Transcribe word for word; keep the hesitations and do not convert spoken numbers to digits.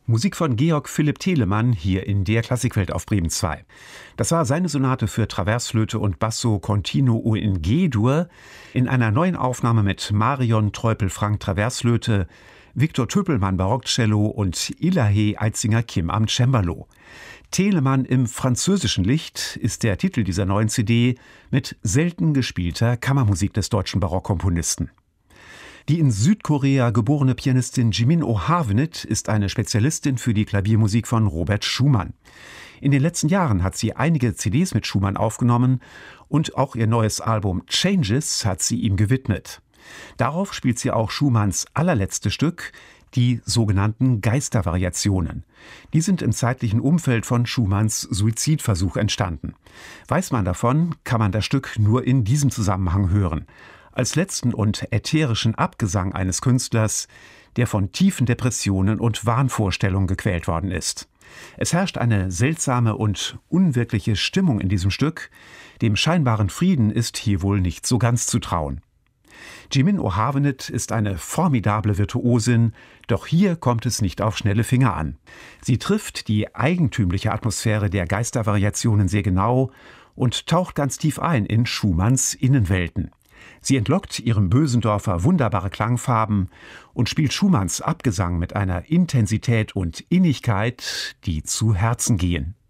Musik von Georg Philipp Telemann hier in der Klassikwelt auf Bremen zwei. Das war seine Sonate für Traversflöte und Basso Continuo in G-Dur in einer neuen Aufnahme mit Marion Treupel-Frank Traversflöte, Viktor Töpelmann Barockcello und Ilahe Eitzinger-Kim am Cembalo. Telemann im französischen Licht ist der Titel dieser neuen C D mit selten gespielter Kammermusik des deutschen Barockkomponisten. Die in Südkorea geborene Pianistin Jimin O'Havenit ist eine Spezialistin für die Klaviermusik von Robert Schumann. In den letzten Jahren hat sie einige C Ds mit Schumann aufgenommen und auch ihr neues Album Changes hat sie ihm gewidmet. Darauf spielt sie auch Schumanns allerletzte Stück, die sogenannten Geistervariationen. Die sind im zeitlichen Umfeld von Schumanns Suizidversuch entstanden. Weiß man davon, kann man das Stück nur in diesem Zusammenhang hören. Als letzten und ätherischen Abgesang eines Künstlers, der von tiefen Depressionen und Wahnvorstellungen gequält worden ist. Es herrscht eine seltsame und unwirkliche Stimmung in diesem Stück. Dem scheinbaren Frieden ist hier wohl nicht so ganz zu trauen. Jimin O'Havenit ist eine formidable Virtuosin, doch hier kommt es nicht auf schnelle Finger an. Sie trifft die eigentümliche Atmosphäre der Geistervariationen sehr genau und taucht ganz tief ein in Schumanns Innenwelten. Sie entlockt ihrem Bösendorfer wunderbare Klangfarben und spielt Schumanns Abgesang mit einer Intensität und Innigkeit, die zu Herzen gehen.